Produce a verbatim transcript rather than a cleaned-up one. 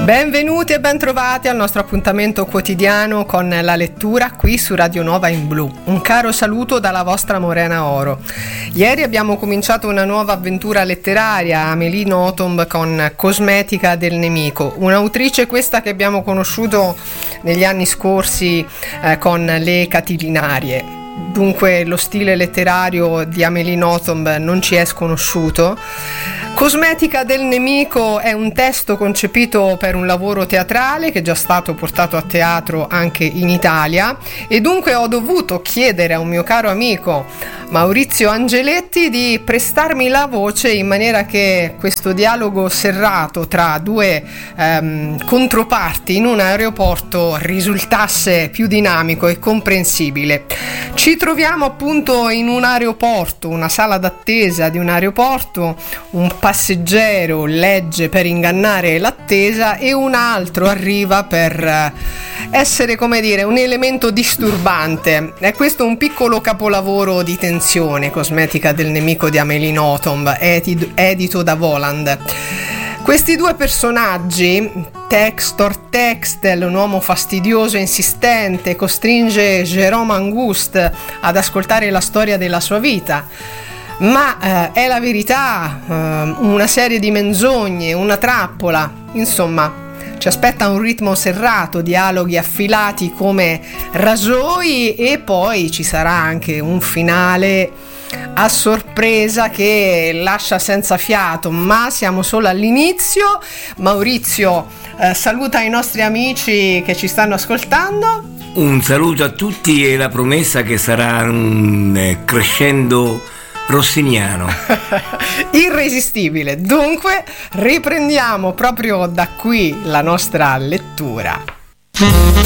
Benvenuti e bentrovati al nostro appuntamento quotidiano con la lettura qui su Radio Nova in Blu. Un caro saluto dalla vostra Morena Oro. Ieri abbiamo cominciato una nuova avventura letteraria, Amélie Nothomb con Cosmetica del nemico, un'autrice questa che abbiamo conosciuto negli anni scorsi eh, con Le Catilinarie. Dunque lo stile letterario di Amélie Nothomb non ci è sconosciuto. Cosmetica del nemico è un testo concepito per un lavoro teatrale che è già stato portato a teatro anche in Italia, e dunque ho dovuto chiedere a un mio caro amico Maurizio Angeletti di prestarmi la voce in maniera che questo dialogo serrato tra due ehm, controparti in un aeroporto risultasse più dinamico e comprensibile. Ci troviamo appunto in un aeroporto, una sala d'attesa di un aeroporto, un passeggero legge per ingannare l'attesa e un altro arriva per essere, come dire, un elemento disturbante. È questo un piccolo capolavoro di tensione, Cosmetica del nemico di Amélie Nothomb, edito da Voland. Questi due personaggi, Textor Textel, un uomo fastidioso e insistente, costringe Jérôme Angoust ad ascoltare la storia della sua vita. Ma eh, è la verità, eh, una serie di menzogne, una trappola, insomma, ci aspetta un ritmo serrato, dialoghi affilati come rasoi e poi ci sarà anche un finale a sorpresa che lascia senza fiato, ma siamo solo all'inizio. Maurizio, eh, saluta i nostri amici che ci stanno ascoltando. Un saluto a tutti e la promessa che sarà un eh, crescendo rossiniano. Irresistibile. Dunque riprendiamo proprio da qui la nostra lettura.